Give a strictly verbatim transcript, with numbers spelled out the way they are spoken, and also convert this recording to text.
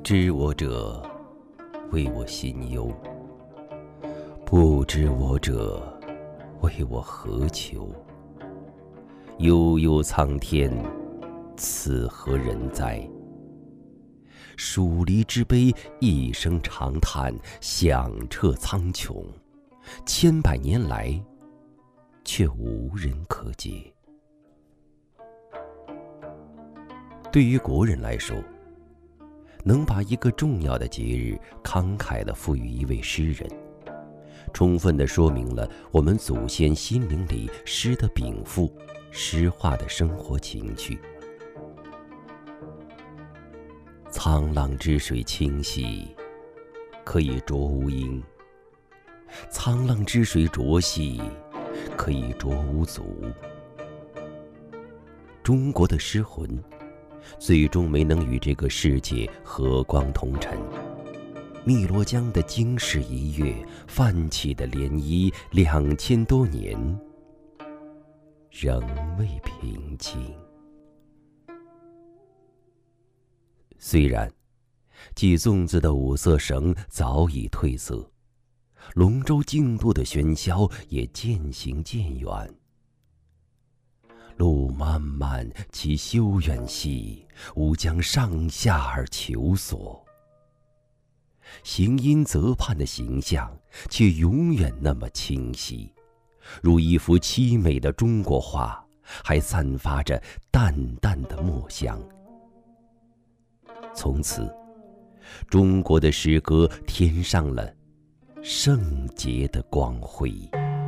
知我者，谓我心忧；不知我者，谓我何求？悠悠苍天，此何人哉？蜀离之悲，一声长叹，响彻苍穹。千百年来，却无人可解。对于国人来说，能把一个重要的节日慷慨地赋予一位诗人，充分地说明了我们祖先心灵里诗的禀赋、诗化的生活情趣。沧浪之水清兮，可以濯吾缨；沧浪之水浊兮，可以濯吾足。中国的诗魂最终没能与这个世界和光同尘。汨罗江的惊世一跃，泛起的涟漪，两千多年仍未平静。虽然系粽子的五色绳早已褪色，龙舟竞渡的喧嚣也渐行渐远。路漫漫其修远兮，吾将上下而求索。行音泽畔的形象却永远那么清晰，如一幅凄美的中国画，还散发着淡淡的墨香。从此，中国的诗歌添上了圣洁的光辉。